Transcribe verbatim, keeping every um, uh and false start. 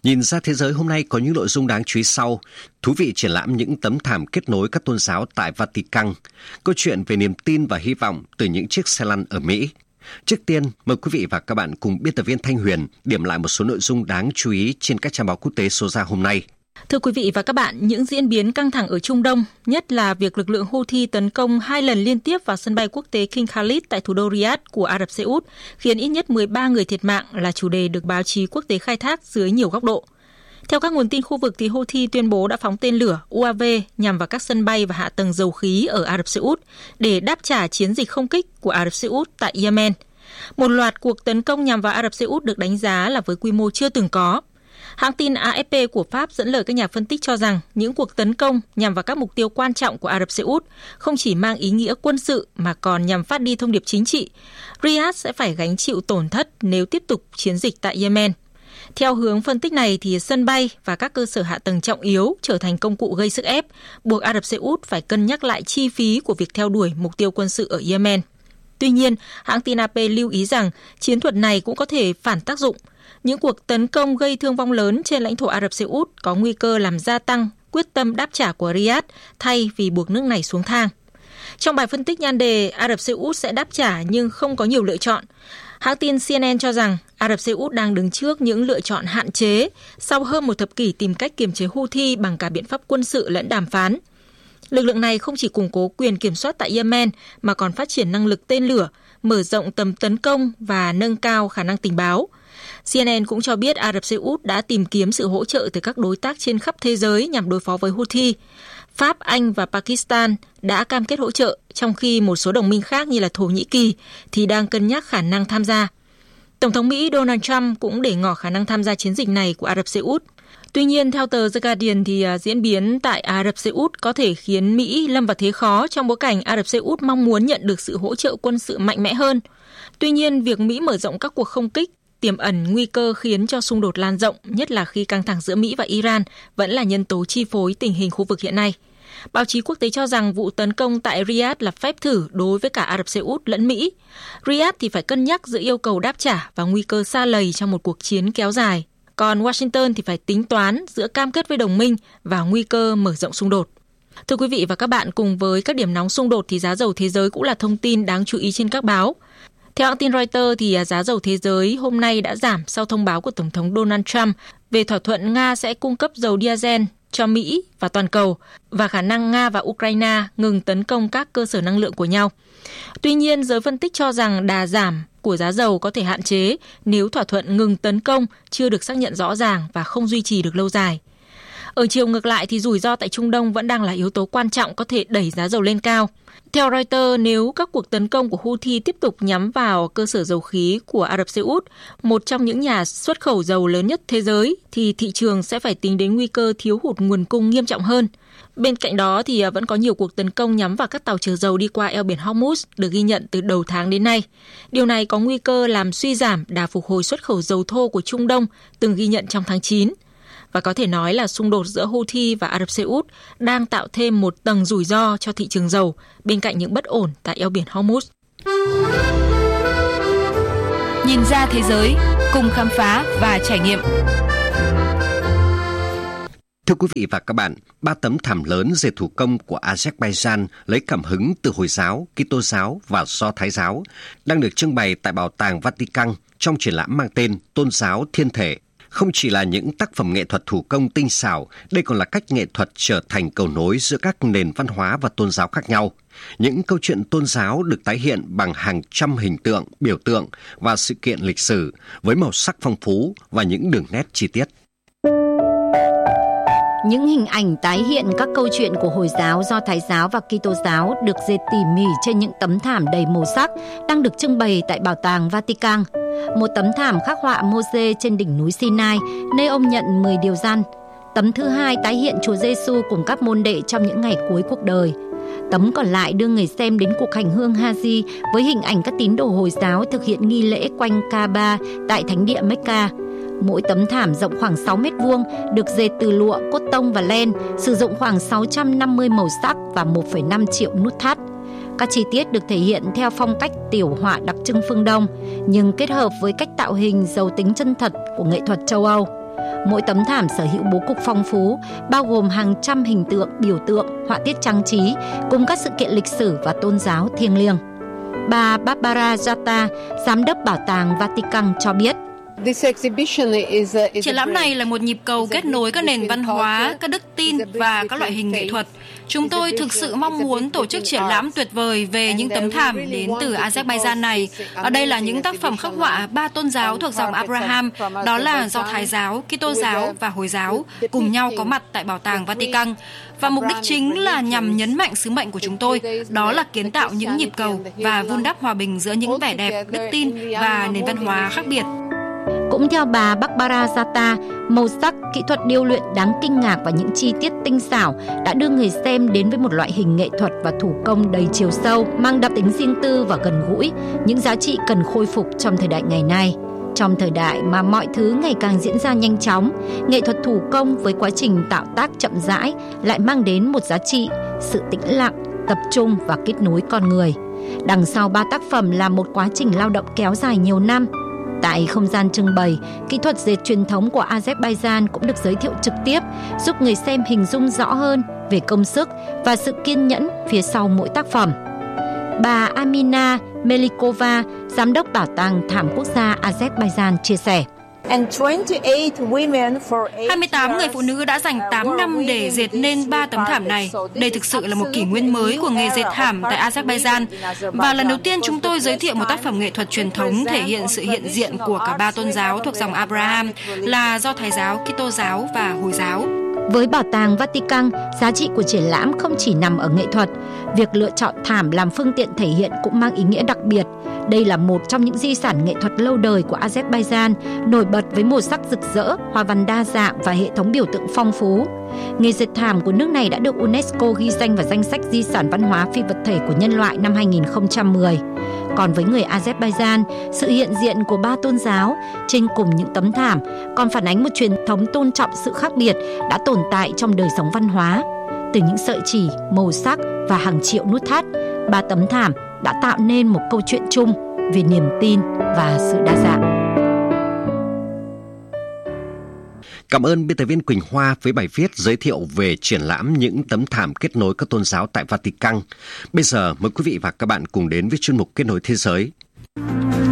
Nhìn ra thế giới hôm nay có những nội dung đáng chú ý sau. Thú vị triển lãm những tấm thảm kết nối các tôn giáo tại Vatican. Câu chuyện về niềm tin và hy vọng từ những chiếc xe lăn ở Mỹ. Trước tiên, mời quý vị và các bạn cùng biên tập viên Thanh Huyền điểm lại một số nội dung đáng chú ý trên các trang báo quốc tế số ra hôm nay. Thưa quý vị và các bạn, những diễn biến căng thẳng ở Trung Đông, nhất là việc lực lượng Houthi tấn công hai lần liên tiếp vào sân bay quốc tế King Khalid tại thủ đô Riyadh của Ả Rập Xê Út, khiến ít nhất mười ba người thiệt mạng là chủ đề được báo chí quốc tế khai thác dưới nhiều góc độ. Theo các nguồn tin khu vực, thì Houthi tuyên bố đã phóng tên lửa u a vê nhằm vào các sân bay và hạ tầng dầu khí ở Ả Rập Xê Út để đáp trả chiến dịch không kích của Ả Rập Xê Út tại Yemen. Một loạt cuộc tấn công nhằm vào Ả Rập Xê Út được đánh giá là với quy mô chưa từng có. Hãng tin a ép pê của Pháp dẫn lời các nhà phân tích cho rằng những cuộc tấn công nhằm vào các mục tiêu quan trọng của Ả Rập Xê Út không chỉ mang ý nghĩa quân sự mà còn nhằm phát đi thông điệp chính trị. Riyadh sẽ phải gánh chịu tổn thất nếu tiếp tục chiến dịch tại Yemen. Theo hướng phân tích này, thì sân bay và các cơ sở hạ tầng trọng yếu trở thành công cụ gây sức ép, buộc Ả Rập Xê Út phải cân nhắc lại chi phí của việc theo đuổi mục tiêu quân sự ở Yemen. Tuy nhiên, hãng tin a pê lưu ý rằng chiến thuật này cũng có thể phản tác dụng. Những cuộc tấn công gây thương vong lớn trên lãnh thổ Ả Rập Xê Út có nguy cơ làm gia tăng quyết tâm đáp trả của Riyadh thay vì buộc nước này xuống thang. Trong bài phân tích nhan đề Ả Rập Xê Út sẽ đáp trả nhưng không có nhiều lựa chọn, hãng tin xê en en cho rằng Ả Rập Xê Út đang đứng trước những lựa chọn hạn chế sau hơn một thập kỷ tìm cách kiềm chế Houthi bằng cả biện pháp quân sự lẫn đàm phán. Lực lượng này không chỉ củng cố quyền kiểm soát tại Yemen mà còn phát triển năng lực tên lửa, mở rộng tầm tấn công và nâng cao khả năng tình báo. xê en en cũng cho biết Ả Rập Xê Út đã tìm kiếm sự hỗ trợ từ các đối tác trên khắp thế giới nhằm đối phó với Houthi. Pháp, Anh và Pakistan đã cam kết hỗ trợ, trong khi một số đồng minh khác như là Thổ Nhĩ Kỳ thì đang cân nhắc khả năng tham gia. Tổng thống Mỹ Donald Trump cũng để ngỏ khả năng tham gia chiến dịch này của Ả Rập Xê Út. Tuy nhiên, theo tờ The Guardian, thì diễn biến tại Ả Rập Xê Út có thể khiến Mỹ lâm vào thế khó trong bối cảnh Ả Rập Xê Út mong muốn nhận được sự hỗ trợ quân sự mạnh mẽ hơn. Tuy nhiên, việc Mỹ mở rộng các cuộc không kích tiềm ẩn nguy cơ khiến cho xung đột lan rộng, nhất là khi căng thẳng giữa Mỹ và Iran vẫn là nhân tố chi phối tình hình khu vực hiện nay. Báo chí quốc tế cho rằng vụ tấn công tại Riyadh là phép thử đối với cả Ả Rập Xê Út lẫn Mỹ. Riyadh thì phải cân nhắc giữa yêu cầu đáp trả và nguy cơ sa lầy trong một cuộc chiến kéo dài. Còn Washington thì phải tính toán giữa cam kết với đồng minh và nguy cơ mở rộng xung đột. Thưa quý vị và các bạn, cùng với các điểm nóng xung đột thì giá dầu thế giới cũng là thông tin đáng chú ý trên các báo. Theo hãng tin Reuters, thì giá dầu thế giới hôm nay đã giảm sau thông báo của Tổng thống Donald Trump về thỏa thuận Nga sẽ cung cấp dầu diesel cho Mỹ và toàn cầu và khả năng Nga và Ukraine ngừng tấn công các cơ sở năng lượng của nhau. Tuy nhiên, giới phân tích cho rằng đà giảm của giá dầu có thể hạn chế nếu thỏa thuận ngừng tấn công chưa được xác nhận rõ ràng và không duy trì được lâu dài. Ở chiều ngược lại thì rủi ro tại Trung Đông vẫn đang là yếu tố quan trọng có thể đẩy giá dầu lên cao. Theo Reuters, nếu các cuộc tấn công của Houthi tiếp tục nhắm vào cơ sở dầu khí của Ả Rập Xê Út, một trong những nhà xuất khẩu dầu lớn nhất thế giới, thì thị trường sẽ phải tính đến nguy cơ thiếu hụt nguồn cung nghiêm trọng hơn. Bên cạnh đó thì vẫn có nhiều cuộc tấn công nhắm vào các tàu chở dầu đi qua eo biển Hormuz được ghi nhận từ đầu tháng đến nay. Điều này có nguy cơ làm suy giảm đà phục hồi xuất khẩu dầu thô của Trung Đông từng ghi nhận trong tháng chín. Và có thể nói là xung đột giữa Houthi và Ả Rập Xê Út đang tạo thêm một tầng rủi ro cho thị trường dầu bên cạnh những bất ổn tại eo biển Hormuz. Nhìn ra thế giới, cùng khám phá và trải nghiệm. Thưa quý vị và các bạn, ba tấm thảm lớn dệt thủ công của Azerbaijan lấy cảm hứng từ Hồi giáo, Kitô giáo và Do Thái giáo đang được trưng bày tại Bảo tàng Vatican trong triển lãm mang tên Tôn giáo Thiên thể. Không chỉ là những tác phẩm nghệ thuật thủ công tinh xảo, đây còn là cách nghệ thuật trở thành cầu nối giữa các nền văn hóa và tôn giáo khác nhau. Những câu chuyện tôn giáo được tái hiện bằng hàng trăm hình tượng, biểu tượng và sự kiện lịch sử với màu sắc phong phú và những đường nét chi tiết. Những hình ảnh tái hiện các câu chuyện của Hồi giáo, Do Thái giáo và Kitô giáo được dệt tỉ mỉ trên những tấm thảm đầy màu sắc đang được trưng bày tại Bảo tàng Vatican. Một tấm thảm khắc họa Mô-sê trên đỉnh núi Sinai, nơi ông nhận mười điều răn. Tấm thứ hai tái hiện Chúa Giêsu cùng các môn đệ trong những ngày cuối cuộc đời. Tấm còn lại đưa người xem đến cuộc hành hương Haji với hình ảnh các tín đồ Hồi giáo thực hiện nghi lễ quanh Kaaba tại thánh địa Mecca. Mỗi tấm thảm rộng khoảng sáu mét vuông, được dệt từ lụa, cốt tông và len, sử dụng khoảng sáu trăm năm mươi màu sắc và một phẩy năm triệu nút thắt. Các chi tiết được thể hiện theo phong cách tiểu họa đặc trưng phương Đông, nhưng kết hợp với cách tạo hình giàu tính chân thật của nghệ thuật châu Âu. Mỗi tấm thảm sở hữu bố cục phong phú, bao gồm hàng trăm hình tượng, biểu tượng, họa tiết trang trí, cùng các sự kiện lịch sử và tôn giáo thiêng liêng. Bà Barbara Jatta, giám đốc Bảo tàng Vatican cho biết, triển lãm này là một nhịp cầu kết nối các nền văn hóa, các đức tin và các loại hình nghệ thuật. Chúng tôi thực sự mong muốn tổ chức triển lãm tuyệt vời về những tấm thảm đến từ Azerbaijan này. Ở đây là những tác phẩm khắc họa ba tôn giáo thuộc dòng Abraham, đó là Do Thái giáo, Kitô giáo và Hồi giáo, cùng nhau có mặt tại Bảo tàng Vatican. Và mục đích chính là nhằm nhấn mạnh sứ mệnh của chúng tôi, đó là kiến tạo những nhịp cầu và vun đắp hòa bình giữa những vẻ đẹp, đức tin và nền văn hóa khác biệt. Cũng theo bà Barbara Jatta, màu sắc, kỹ thuật điêu luyện đáng kinh ngạc và những chi tiết tinh xảo đã đưa người xem đến với một loại hình nghệ thuật và thủ công đầy chiều sâu, mang đặc tính riêng tư và gần gũi, những giá trị cần khôi phục trong thời đại ngày nay. Trong thời đại mà mọi thứ ngày càng diễn ra nhanh chóng, nghệ thuật thủ công với quá trình tạo tác chậm rãi lại mang đến một giá trị, sự tĩnh lặng, tập trung và kết nối con người. Đằng sau ba tác phẩm là một quá trình lao động kéo dài nhiều năm. Tại không gian trưng bày, kỹ thuật dệt truyền thống của Azerbaijan cũng được giới thiệu trực tiếp, giúp người xem hình dung rõ hơn về công sức và sự kiên nhẫn phía sau mỗi tác phẩm. Bà Amina Melikova, giám đốc Bảo tàng Thảm Quốc gia Azerbaijan chia sẻ. hai mươi tám người phụ nữ đã dành tám năm để dệt nên ba tấm thảm này. Đây thực sự là một kỷ nguyên mới của nghề dệt thảm tại Azerbaijan. Và lần đầu tiên chúng tôi giới thiệu một tác phẩm nghệ thuật truyền thống thể hiện sự hiện diện của cả ba tôn giáo thuộc dòng Abraham là Do Thái giáo, Kitô giáo và Hồi giáo. Với Bảo tàng Vatican, giá trị của triển lãm không chỉ nằm ở nghệ thuật. Việc lựa chọn thảm làm phương tiện thể hiện cũng mang ý nghĩa đặc biệt. Đây là một trong những di sản nghệ thuật lâu đời của Azerbaijan, nổi bật với màu sắc rực rỡ, hoa văn đa dạng và hệ thống biểu tượng phong phú. Nghề dệt thảm của nước này đã được UNESCO ghi danh vào danh sách di sản văn hóa phi vật thể của nhân loại năm hai không một không. Còn với người Azerbaijan, sự hiện diện của ba tôn giáo trên cùng những tấm thảm còn phản ánh một truyền thống tôn trọng sự khác biệt đã tồn tại trong đời sống văn hóa. Từ những sợi chỉ, màu sắc và hàng triệu nút thắt, ba tấm thảm đã tạo nên một câu chuyện chung về niềm tin và sự đa dạng. Cảm ơn biên tập viên Quỳnh Hoa với bài viết giới thiệu về triển lãm những tấm thảm kết nối các tôn giáo tại Vatican. Bây giờ mời quý vị và các bạn cùng đến với chuyên mục Kết nối Thế giới.